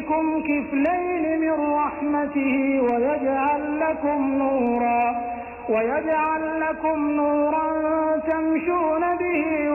يؤتيكم كفلين من رحمته ويجعل لكم نورا تمشون به